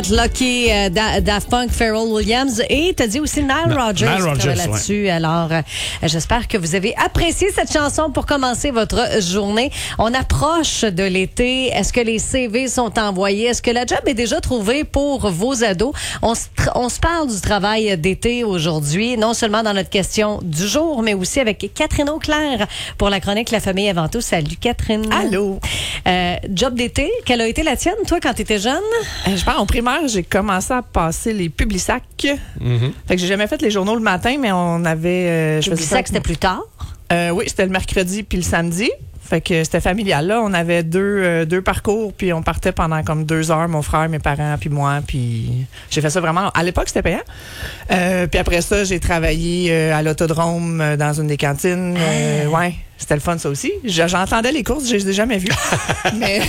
Lucky, Daft Punk, Pharrell Williams et t'as dit aussi Nile Rodgers là-dessus. Ouais. Alors, j'espère que vous avez apprécié cette chanson pour commencer votre journée. On approche de l'été. Est-ce que les CV sont envoyés? Est-ce que la job est déjà trouvée pour vos ados? On se parle du travail d'été aujourd'hui, non seulement dans notre question du jour, mais aussi avec Catherine Auclair pour la chronique La famille avant tout. Salut Catherine. Allô. Job d'été, quelle a été la tienne, toi, quand tu étais jeune? Je pense, en primaire, j'ai commencé à passer les Publisac. Fait que j'ai jamais fait les journaux le matin, mais on avait... Publisac, c'était plus tard? Oui, c'était le mercredi puis le samedi. Fait que c'était familial. Là, on avait deux parcours, puis on partait pendant comme 2 heures, mon frère, mes parents, puis moi. Puis j'ai fait ça vraiment... À l'époque, c'était payant. Puis après ça, j'ai travaillé à l'Autodrome dans une des cantines. Ouais, c'était le fun, ça aussi. J'entendais les courses, je les ai jamais vues. Mais...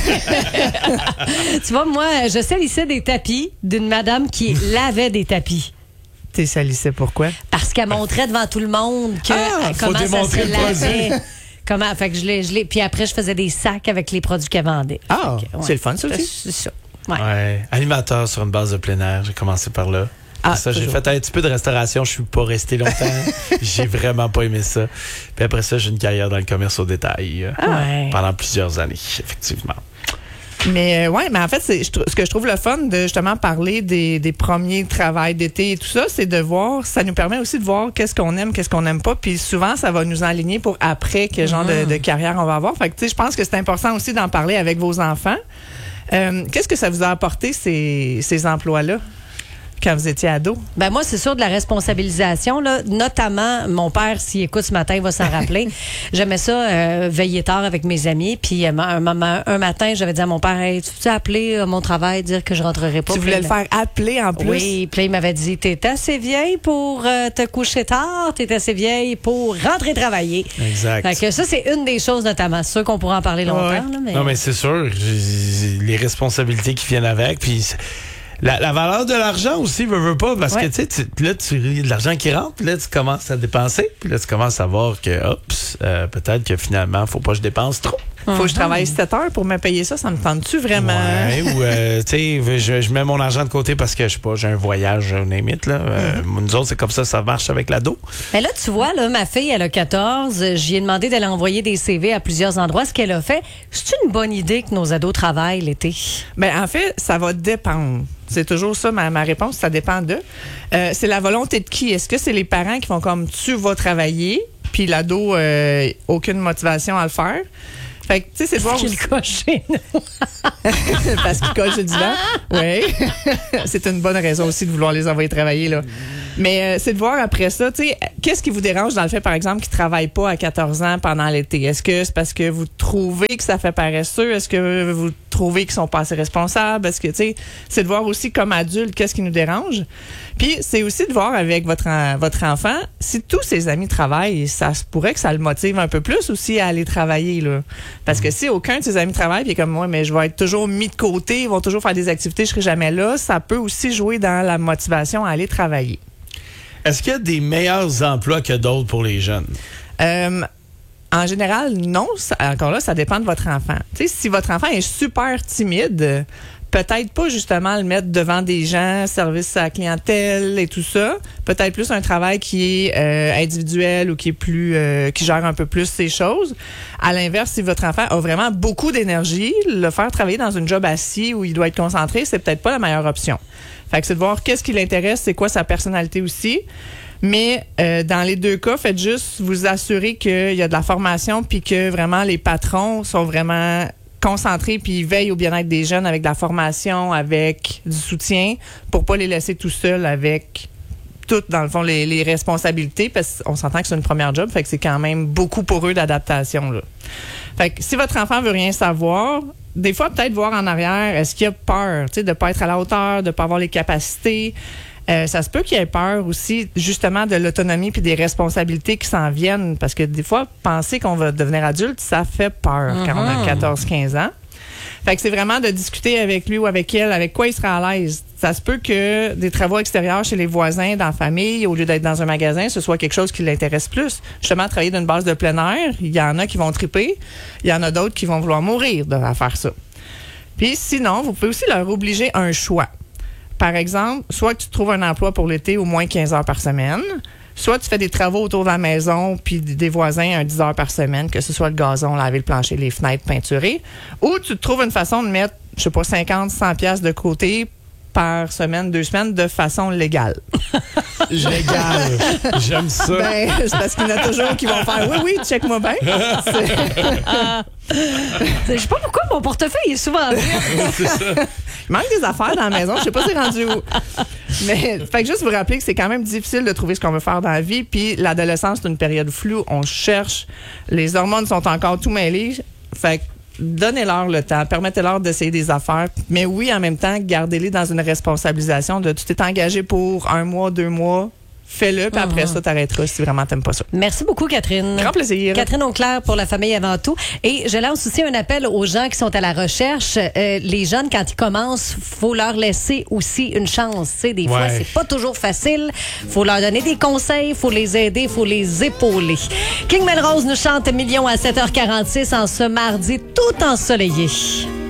Tu vois, moi, je salissais des tapis d'une madame qui lavait des tapis. T'es salissais pourquoi? Parce qu'elle montrait devant tout le monde comment ça se lavait. Comment? Fait que je l'ai. Puis après, je faisais des sacs avec les produits qu'elle vendait. Ah, c'est le fun, ça aussi. C'est ça. Ouais. Animateur sur une base de plein air. J'ai commencé par là. Ça, j'ai fait un petit peu de restauration. Je suis pas resté longtemps. J'ai vraiment pas aimé ça. Puis après ça, j'ai une carrière dans le commerce au détail pendant plusieurs années, effectivement. Mais mais en fait, ce que je trouve le fun de justement parler des premiers travails d'été et tout ça, c'est de voir, ça nous permet aussi de voir qu'est-ce qu'on aime, qu'est-ce qu'on n'aime pas, puis souvent ça va nous enligner pour après quel genre de carrière on va avoir. Fait que tu sais, je pense que c'est important aussi d'en parler avec vos enfants. Qu'est-ce que ça vous a apporté ces emplois-là? Quand vous étiez ado? Ben moi, c'est sûr de la responsabilisation, là. Notamment, mon père, s'il écoute ce matin, il va s'en rappeler. J'aimais ça, veiller tard avec mes amis. Puis un matin, j'avais dit à mon père, hey, tu peux appeler mon travail, dire que je rentrerai pas. Tu voulais le faire appeler en plus? Oui, puis il m'avait dit, t'es assez vieille pour te coucher tard, t'es assez vieille pour rentrer travailler. Exact. Fait que ça, c'est une des choses notamment. C'est sûr qu'on pourra en parler longtemps. Ouais. Là, mais... Non, mais c'est sûr, les responsabilités qui viennent avec, puis... La valeur de l'argent aussi, veux pas, parce que tu sais, là, il y a de l'argent qui rentre, puis là, tu commences à dépenser, puis là, tu commences à voir que, peut-être que finalement, faut pas que je dépense trop. Faut que je travaille 7 heures pour me payer ça me tente-tu vraiment? Ouais, ou, tu sais, je mets mon argent de côté parce que, je sais pas, j'ai un voyage, un limite, là. Nous autres, c'est comme ça marche avec l'ado. Mais là, tu vois, là, ma fille, elle a 14. J'y ai demandé d'aller envoyer des CV à plusieurs endroits. Ce qu'elle a fait, c'est une bonne idée que nos ados travaillent l'été? Ben, en fait, ça va dépendre. C'est toujours ça, ma réponse, ça dépend d'eux. C'est la volonté de qui? Est-ce que c'est les parents qui font comme tu vas travailler, puis l'ado, aucune motivation à le faire? Fait que, tu sais, c'est de voir. Parce qu'il coche chez nous. Parce qu'il coche le divan. Oui. C'est une bonne raison aussi de vouloir les envoyer travailler, là. Mais c'est de voir après ça, tu sais, qu'est-ce qui vous dérange dans le fait, par exemple, qu'ils ne travaillent pas à 14 ans pendant l'été? Est-ce que c'est parce que vous trouvez que ça fait paresseux? Est-ce que vous trouvez qu'ils sont pas assez responsables? Est-ce que, tu sais, c'est de voir aussi comme adulte qu'est-ce qui nous dérange? Puis, c'est aussi de voir avec votre enfant, si tous ses amis travaillent, ça se pourrait que ça le motive un peu plus aussi à aller travailler, là. Parce que si aucun de ses amis travaille, puis comme moi, mais je vais être toujours mis de côté, ils vont toujours faire des activités, je serai jamais là, ça peut aussi jouer dans la motivation à aller travailler. Est-ce qu'il y a des meilleurs emplois que d'autres pour les jeunes? En général, non. Encore là, ça dépend de votre enfant. Tu sais, si votre enfant est super timide, peut-être pas justement le mettre devant des gens, service à la clientèle et tout ça. Peut-être plus un travail qui est individuel ou qui est plus qui gère un peu plus ces choses. À l'inverse, si votre enfant a vraiment beaucoup d'énergie, le faire travailler dans une job assis où il doit être concentré, c'est peut-être pas la meilleure option. Fait que c'est de voir qu'est-ce qui l'intéresse, c'est quoi sa personnalité aussi. Mais dans les deux cas, faites juste vous assurer qu'il y a de la formation puis que vraiment les patrons sont vraiment concentrés puis ils veillent au bien-être des jeunes avec de la formation, avec du soutien pour pas les laisser tout seuls avec toutes, dans le fond, les responsabilités parce qu'on s'entend que c'est une première job, fait que c'est quand même beaucoup pour eux d'adaptation, là. Fait que si votre enfant veut rien savoir, des fois, peut-être voir en arrière, est-ce qu'il a peur, tu sais, de pas être à la hauteur, de pas avoir les capacités. Ça se peut qu'il ait peur aussi, justement, de l'autonomie puis des responsabilités qui s'en viennent. Parce que des fois, penser qu'on va devenir adulte, ça fait peur quand on a 14-15 ans. Fait que c'est vraiment de discuter avec lui ou avec elle, avec quoi il sera à l'aise. Ça se peut que des travaux extérieurs chez les voisins, dans la famille, au lieu d'être dans un magasin, ce soit quelque chose qui l'intéresse plus. Justement, travailler d'une base de plein air, il y en a qui vont triper, il y en a d'autres qui vont vouloir mourir à faire ça. Puis sinon, vous pouvez aussi leur obliger un choix. par exemple, soit que tu trouves un emploi pour l'été au moins 15 heures par semaine, soit tu fais des travaux autour de la maison puis des voisins un 10 heures par semaine, que ce soit le gazon, laver le plancher, les fenêtres, peinturer, ou tu trouves une façon de mettre, je sais pas, 50, 100 piastres de côté par semaine, 2 semaines, de façon légale. Légal. J'aime ça. Ben, c'est parce qu'il y en a toujours qui vont faire oui, check-moi bien. Je sais pas pourquoi mon portefeuille est souvent vide. C'est ça. Il manque des affaires dans la maison, je sais pas c'est rendu où. Mais fait que juste vous rappeler que c'est quand même difficile de trouver ce qu'on veut faire dans la vie, puis l'adolescence, c'est une période floue, on cherche, les hormones sont encore tout mêlées, fait que donnez-leur le temps, permettez-leur d'essayer des affaires, mais oui, en même temps, gardez-les dans une responsabilisation de tu t'es engagé pour 1 mois, 2 mois, fais-le, puis après ça, t'arrêteras si vraiment t'aimes pas ça. Merci beaucoup, Catherine. Grand plaisir. Catherine Auclair pour La Famille avant tout. Et je lance aussi un appel aux gens qui sont à la recherche. Les jeunes, quand ils commencent, faut leur laisser aussi une chance. Tu sais, des fois, c'est pas toujours facile. Faut leur donner des conseils, faut les aider, faut les épauler. King Melrose nous chante Millions à 7h46 en ce mardi tout ensoleillé.